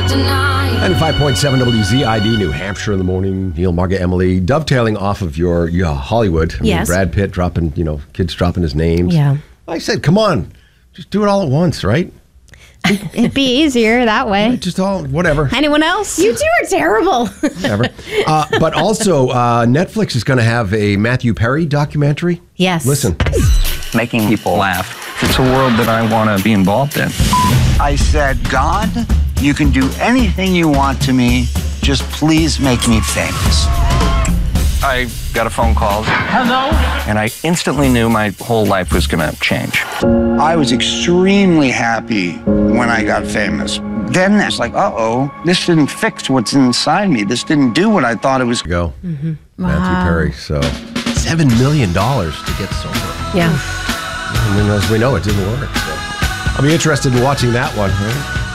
And 5.7 WZID, New Hampshire in the morning. Neil, Marga, Emily, dovetailing off of your Hollywood. I mean, Brad Pitt dropping, kids dropping his names. Yeah. I said, come on, just do it all at once, right? It'd be easier that way. Just all, whatever. Anyone else? You two are terrible. Whatever. But also, Netflix is going to have a Matthew Perry documentary. Yes. Listen. Making people laugh. It's a world that I want to be involved in. I said, God, you can do anything you want to me. Just please make me famous. I got a phone call. Hello? And I instantly knew my whole life was going to change. I was extremely happy when I got famous. Then it's like, uh-oh, this didn't fix what's inside me. This didn't do what I thought it was. Go. Mm-hmm. Matthew Perry. So $7 million to get sober. Yeah. And then, as we know, it didn't work. So I'll be interested in watching that one. Right?